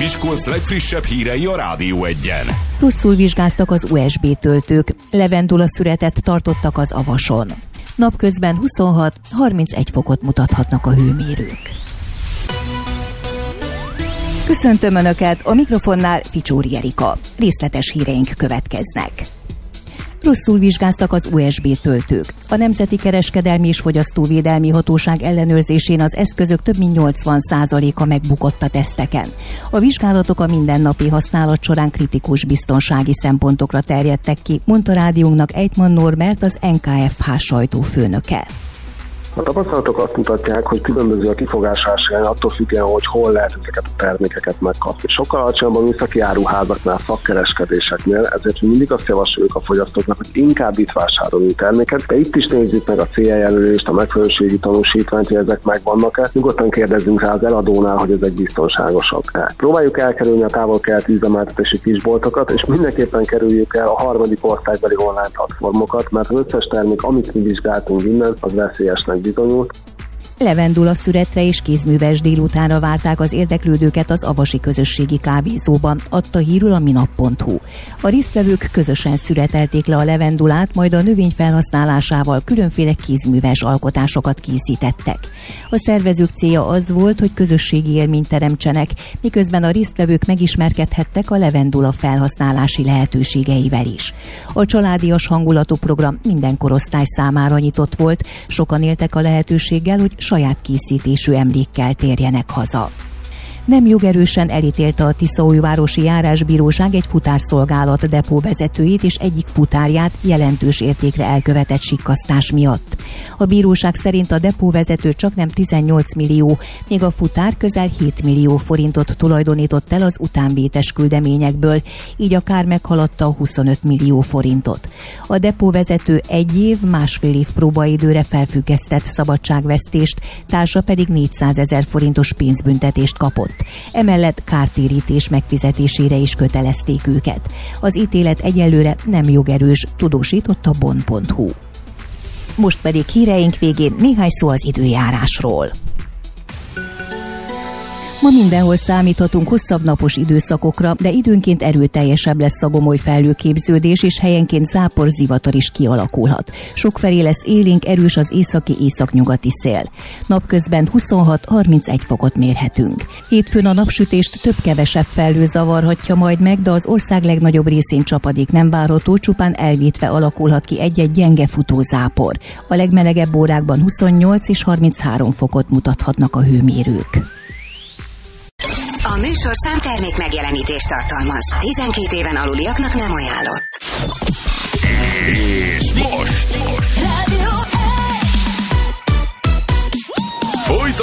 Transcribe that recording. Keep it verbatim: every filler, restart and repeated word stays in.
Miskolc legfrissebb hírei a Rádió Egyen. Rosszul vizsgáztak az u es bé töltők, levendula szüretet tartottak az Avason. Napközben huszonhat-harmincegy fokot mutathatnak a hőmérők. Köszöntöm Önöket, a mikrofonnál Ficsóri Erika. Részletes híreink következnek. Rosszul vizsgáztak az u es bé töltők. A Nemzeti Kereskedelmi és Fogyasztóvédelmi Hatóság ellenőrzésén az eszközök több mint nyolcvan százaléka megbukott a teszteken. A vizsgálatok a mindennapi használat során kritikus biztonsági szempontokra terjedtek ki, mondta rádiónknak Ejtman Norbert, az en ká ef há sajtófőnöke. A tapasztalatok azt mutatják, hogy különböző a kifogásási irány attól függően, hogy hol lehet ezeket a termékeket megkapni. Sokkal alacsonyabb a műszaki áruházaknál, szakkereskedéseknél, ezért mi mindig azt javasoljuk a fogyasztóknak, hogy inkább itt vásárolni terméket, de itt is nézzük meg a cé e jelölést, a megfelelőségi tanúsítványt, hogy ezek megvannak-e. Nyugodtan kérdezzünk rá az eladónál, hogy ezek biztonságosak-e. Próbáljuk elkerülni a távol-keleti üzemeltetési kisboltokat, és mindenképpen kerüljük el a harmadik országbeli online platformokat, mert az összes termék, amit mi vizsgáltunk innen, az veszélyesnek bizonyult. Levendula szüretre és kézműves délutánra várták az érdeklődőket az avasi közösségi kávézóban, adta hírül a minap pont hu. A résztvevők közösen szüretelték le a levendulát, majd a növény felhasználásával különféle kézműves alkotásokat készítettek. A szervezők célja az volt, hogy közösségi élményt teremtsenek, miközben a résztvevők megismerkedhettek a levendula felhasználási lehetőségeivel is. A családias hangulatú program minden korosztály számára nyitott volt, sokan éltek a lehetőséggel, hogy saját készítésű emlékkel térjenek haza. Nem jogerősen elítélte a Tiszaújvárosi Járásbíróság egy futárszolgálat depóvezetőjét és egyik futárját jelentős értékre elkövetett sikkasztás miatt. A bíróság szerint a depóvezető csaknem tizennyolc millió, míg a futár közel hét millió forintot tulajdonított el az utánvétes küldeményekből, így a kár meghaladta a huszonöt millió forintot. A depóvezető egy év, másfél év próbaidőre felfüggesztett szabadságvesztést, társa pedig négyszázezer forintos pénzbüntetést kapott. Emellett kártérítés megfizetésére is kötelezték őket. Az ítélet egyelőre nem jogerős, tudósított a bond pont hu. Most pedig híreink végén néhány szó az időjárásról. Ma mindenhol számíthatunk hosszabb napos időszakokra, de időnként erőteljesebb lesz a gomoly felhőképződés, és helyenként zápor, zivatar is kialakulhat. Sokfelé lesz élénk, erős az északi északnyugati szél. Napközben huszonhat-harmincegy fokot mérhetünk. Hétfőn a napsütést több-kevesebb felhő zavarhatja majd meg, de az ország legnagyobb részén csapadék nem várható, csupán elvétve alakulhat ki egy-egy gyenge futó zápor. A legmelegebb órákban huszonnyolc és harminchárom fokot mutathatnak a hőmérők. A műsorszám termék megjelenítést tartalmaz. tizenkét éven aluliaknak nem ajánlott. És most, most